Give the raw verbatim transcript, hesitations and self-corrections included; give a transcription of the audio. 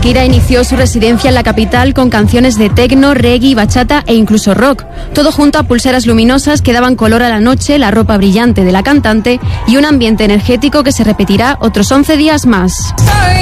Shakira inició su residencia en la capital con canciones de techno, reggae, bachata e incluso rock. Todo junto a pulseras luminosas que daban color a la noche, la ropa brillante de la cantante y un ambiente energético que se repetirá otros once días más.